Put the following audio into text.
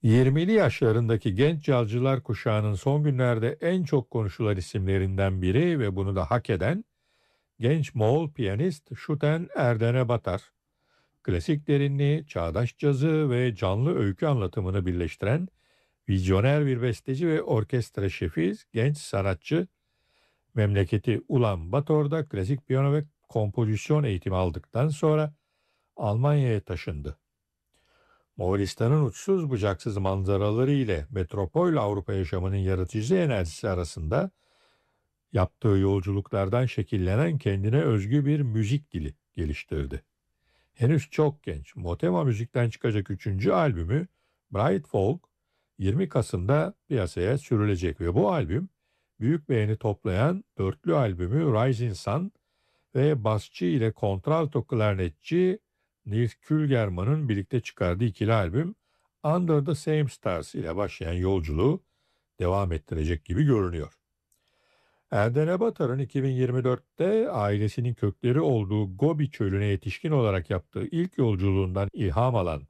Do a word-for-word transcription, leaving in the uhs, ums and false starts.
yirmili yaşlarındaki genç cazcılar kuşağının son günlerde en çok konuşulan isimlerinden biri ve bunu da hak eden genç Moğol piyanist Şuten Erdene Batar. Klasik derinliği, çağdaş cazı ve canlı öykü anlatımını birleştiren vizyoner bir besteci ve orkestra şefi genç sanatçı, memleketi Ulan Bator'da klasik piyano ve kompozisyon eğitimi aldıktan sonra Almanya'ya taşındı. Moğolistan'ın uçsuz bucaksız manzaraları ile metropol Avrupa yaşamının yaratıcı enerjisi arasında yaptığı yolculuklardan şekillenen kendine özgü bir müzik dili geliştirdi. Henüz çok genç, Motema Müzik'ten çıkacak üçüncü albümü Bright Folk yirmi Kasım'da piyasaya sürülecek ve bu albüm büyük beğeni toplayan dörtlü albümü Rising Sun ve basçı ile kontralto klarnetçi Nils Külgerman'ın birlikte çıkardığı ikili albüm Under the Same Stars ile başlayan yolculuğu devam ettirecek gibi görünüyor. Erdene Batar'ın iki bin yirmi dörtte ailesinin kökleri olduğu Gobi Çölü'ne yetişkin olarak yaptığı ilk yolculuğundan ilham alan